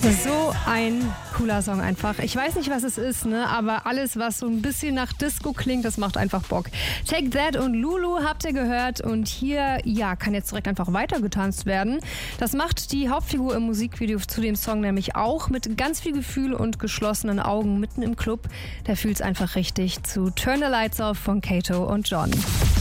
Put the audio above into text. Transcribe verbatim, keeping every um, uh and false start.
So ein cooler Song einfach. Ich weiß nicht, was es ist, ne? Aber alles, was so ein bisschen nach Disco klingt, das macht einfach Bock. Take That und Lulu habt ihr gehört und hier, ja, kann jetzt direkt einfach weitergetanzt werden. Das macht die Hauptfigur im Musikvideo zu dem Song nämlich auch mit ganz viel Gefühl und geschlossenen Augen mitten im Club. Der fühlt's einfach richtig zu Turn the Lights Off von Kato und John.